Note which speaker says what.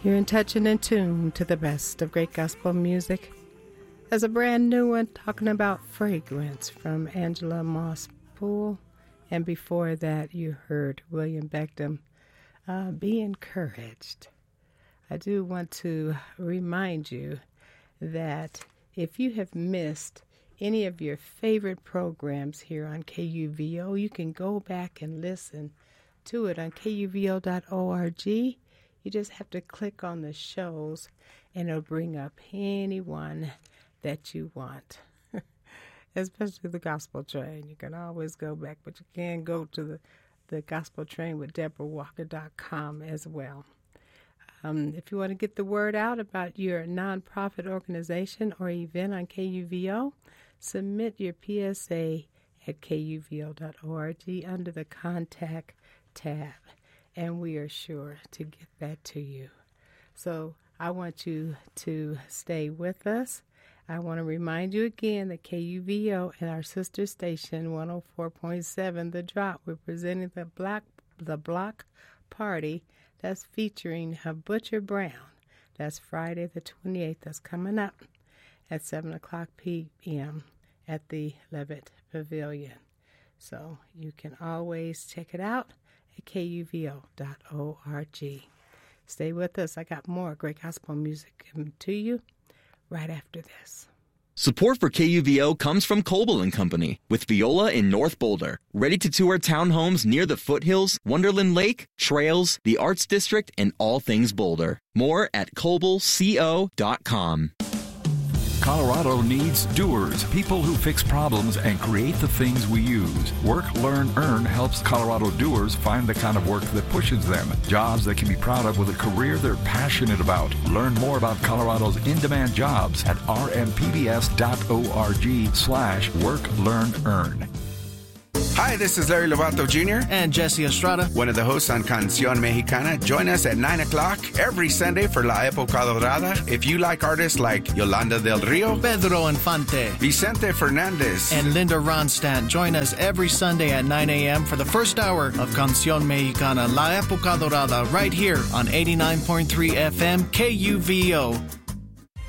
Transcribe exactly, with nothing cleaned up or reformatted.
Speaker 1: You're in touch and in tune to the best of great gospel music. There's a brand new one talking about fragrance from Angela Moss Poole. And before that, you heard William Beckham, uh, Be Encouraged. I do want to remind you that if you have missed any of your favorite programs here on K U V O, you can go back and listen to it on K U V O dot org. You just have to click on the shows, and it'll bring up anyone that you want, especially the Gospel Train. You can always go back, but you can go to the, the Gospel Train with Deborah Walker dot com as well. Um, if you want to get the word out about your nonprofit organization or event on K U V O, submit your P S A at K U V O dot org under the Contact tab, and we are sure to get that to you. So I want you to stay with us. I want to remind you again that K U V O and our sister station one oh four point seven, The Drop, we're presenting the Black the Block Party that's featuring Butcher Brown. That's Friday the twenty-eighth. That's coming up at seven o'clock p.m. at the Levitt Pavilion. So you can always check it out at K U V O dot org. Stay with us. I got more great gospel music coming to you right after this.
Speaker 2: Support for K U V O comes from Coble and Company, with Viola in North Boulder, ready to tour townhomes near the foothills, Wonderland Lake, trails, the Arts District, and all things Boulder. More at coble co dot com.
Speaker 3: Colorado needs doers, people who fix problems and create the things we use. Work, Learn, Earn helps Colorado doers find the kind of work that pushes them. Jobs they can be proud of with a career they're passionate about. Learn more about Colorado's in-demand jobs at r m p b s dot org slash work, learn, earn.
Speaker 4: Hi, this is Larry Lovato Junior
Speaker 5: And Jesse Estrada,
Speaker 4: one of the hosts on Canción Mexicana. Join us at nine o'clock every Sunday for La Época Dorada. If you like artists like Yolanda del Rio,
Speaker 5: Pedro Infante,
Speaker 4: Vicente Fernandez,
Speaker 5: and Linda Ronstadt, join us every Sunday at nine a.m. for the first hour of Canción Mexicana, La Época Dorada, right here on eighty-nine point three F M K U V O.